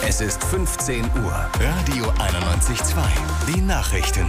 Es ist 15 Uhr. Radio 91.2. Die Nachrichten.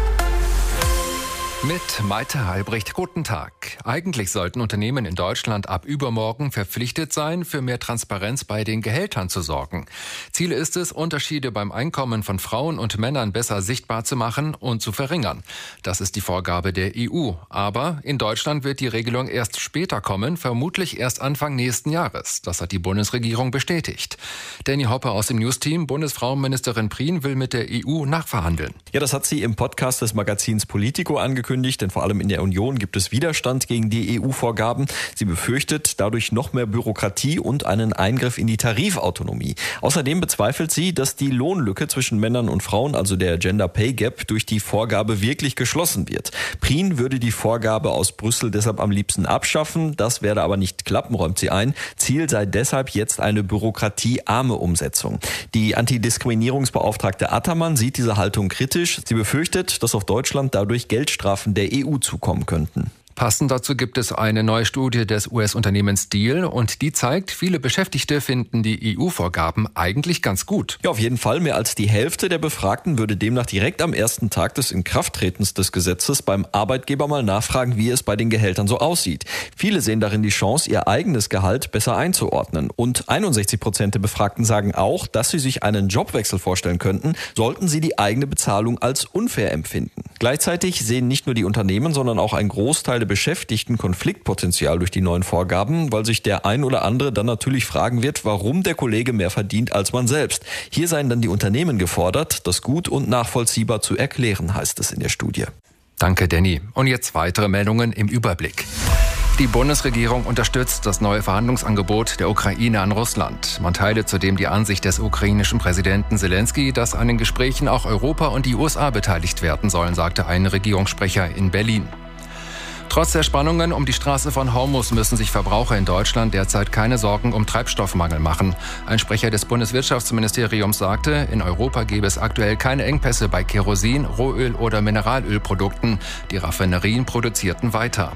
Mit Maite Halbricht, guten Tag. Eigentlich sollten Unternehmen in Deutschland ab übermorgen verpflichtet sein, für mehr Transparenz bei den Gehältern zu sorgen. Ziel ist es, Unterschiede beim Einkommen von Frauen und Männern besser sichtbar zu machen und zu verringern. Das ist die Vorgabe der EU. Aber in Deutschland wird die Regelung erst später kommen, vermutlich erst Anfang nächsten Jahres. Das hat die Bundesregierung bestätigt. Danny Hoppe aus dem News-Team. Bundesfrauenministerin Prien will mit der EU nachverhandeln. Ja, das hat sie im Podcast des Magazins Politico angekündigt, denn vor allem in der Union gibt es Widerstand gegen die EU-Vorgaben. Sie befürchtet dadurch noch mehr Bürokratie und einen Eingriff in die Tarifautonomie. Außerdem bezweifelt sie, dass die Lohnlücke zwischen Männern und Frauen, also der Gender Pay Gap, durch die Vorgabe wirklich geschlossen wird. Prien würde die Vorgabe aus Brüssel deshalb am liebsten abschaffen. Das werde aber nicht klappen, räumt sie ein. Ziel sei deshalb jetzt eine bürokratiearme Umsetzung. Die Antidiskriminierungsbeauftragte Attermann sieht diese Haltung kritisch. Sie befürchtet, dass auf Deutschland dadurch Geldstrafen der EU zukommen könnten. Passend dazu gibt es eine neue Studie des US-Unternehmens Diehl und die zeigt, viele Beschäftigte finden die EU-Vorgaben eigentlich ganz gut. Ja, auf jeden Fall. Mehr als die Hälfte der Befragten würde demnach direkt am ersten Tag des Inkrafttretens des Gesetzes beim Arbeitgeber mal nachfragen, wie es bei den Gehältern so aussieht. Viele sehen darin die Chance, ihr eigenes Gehalt besser einzuordnen. Und 61% der Befragten sagen auch, dass sie sich einen Jobwechsel vorstellen könnten, sollten sie die eigene Bezahlung als unfair empfinden. Gleichzeitig sehen nicht nur die Unternehmen, sondern auch ein Großteil der Beschäftigten Konfliktpotenzial durch die neuen Vorgaben, weil sich der ein oder andere dann natürlich fragen wird, warum der Kollege mehr verdient als man selbst. Hier seien dann die Unternehmen gefordert, das gut und nachvollziehbar zu erklären, heißt es in der Studie. Danke, Danny. Und jetzt weitere Meldungen im Überblick. Die Bundesregierung unterstützt das neue Verhandlungsangebot der Ukraine an Russland. Man teile zudem die Ansicht des ukrainischen Präsidenten Zelensky, dass an den Gesprächen auch Europa und die USA beteiligt werden sollen, sagte ein Regierungssprecher in Berlin. Trotz der Spannungen um die Straße von Hormuz müssen sich Verbraucher in Deutschland derzeit keine Sorgen um Treibstoffmangel machen. Ein Sprecher des Bundeswirtschaftsministeriums sagte, in Europa gebe es aktuell keine Engpässe bei Kerosin, Rohöl oder Mineralölprodukten. Die Raffinerien produzierten weiter.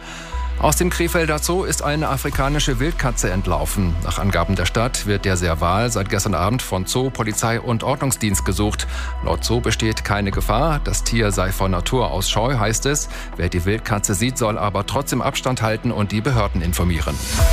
Aus dem Krefelder Zoo ist eine afrikanische Wildkatze entlaufen. Nach Angaben der Stadt wird der Serval seit gestern Abend von Zoo, Polizei und Ordnungsdienst gesucht. Laut Zoo besteht keine Gefahr. Das Tier sei von Natur aus scheu, heißt es. Wer die Wildkatze sieht, soll aber trotzdem Abstand halten und die Behörden informieren.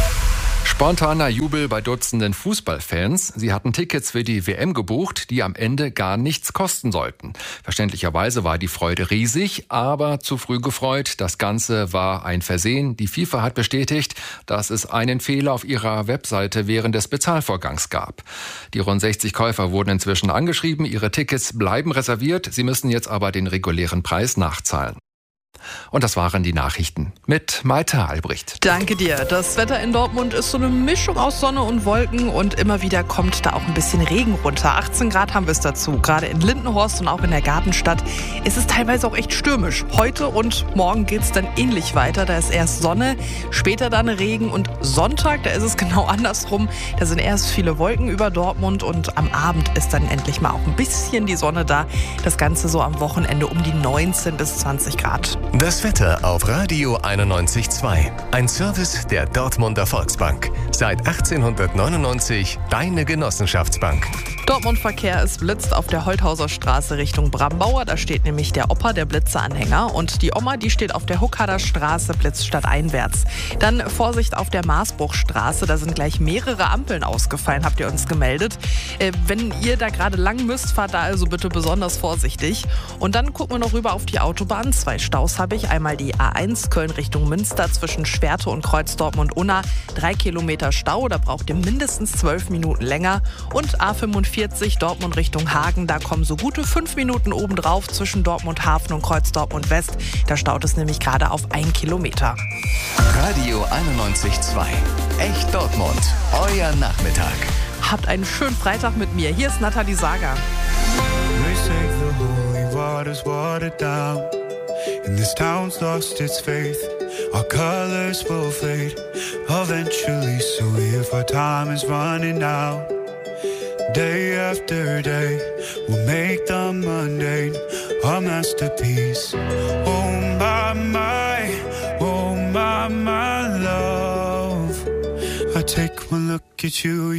Spontaner Jubel bei Dutzenden Fußballfans. Sie hatten Tickets für die WM gebucht, die am Ende gar nichts kosten sollten. Verständlicherweise war die Freude riesig, aber zu früh gefreut. Das Ganze war ein Versehen. Die FIFA hat bestätigt, dass es einen Fehler auf ihrer Webseite während des Bezahlvorgangs gab. Die rund 60 Käufer wurden inzwischen angeschrieben. Ihre Tickets bleiben reserviert. Sie müssen jetzt aber den regulären Preis nachzahlen. Und das waren die Nachrichten mit Maite Halbricht. Danke dir. Das Wetter in Dortmund ist so eine Mischung aus Sonne und Wolken und immer wieder kommt da auch ein bisschen Regen runter. 18 Grad haben wir es dazu. Gerade in Lindenhorst und auch in der Gartenstadt ist es teilweise auch echt stürmisch. Heute und morgen geht es dann ähnlich weiter. Da ist erst Sonne, später dann Regen und Sonntag, da ist es genau andersrum. Da sind erst viele Wolken über Dortmund und am Abend ist dann endlich mal auch ein bisschen die Sonne da. Das Ganze so am Wochenende um die 19 bis 20 Grad. Das Wetter auf Radio 91.2. Ein Service der Dortmunder Volksbank. Seit 1899 deine Genossenschaftsbank. Dortmund-Verkehr, es blitzt auf der Holthauser Straße Richtung Brambauer. Da steht nämlich der Opa, der Blitzeanhänger. Und die Oma, die steht auf der Huckader Straße, blitzt stadteinwärts. Dann Vorsicht auf der Marsbruchstraße. Da sind gleich mehrere Ampeln ausgefallen, habt ihr uns gemeldet. Wenn ihr da gerade lang müsst, fahrt da also bitte besonders vorsichtig. Und dann gucken wir noch rüber auf die Autobahn. 2 Staus habe ich. Einmal die A1 Köln Richtung Münster zwischen Schwerte und Kreuzdortmund-Unna. 3 Kilometer Stau, da braucht ihr mindestens 12 Minuten länger. Und A45 Dortmund Richtung Hagen, da kommen so gute 5 Minuten obendrauf zwischen Dortmund-Hafen und Kreuzdortmund-West. Da staut es nämlich gerade auf 1 Kilometer. Radio 91.2. Echt Dortmund. Euer Nachmittag. Habt einen schönen Freitag mit mir. Hier ist Nathalie Sager. And this town's lost its faith. Our colors will fade eventually. So if our time is running out, day after day, we'll make the mundane a masterpiece. Oh my love, I take one look at you.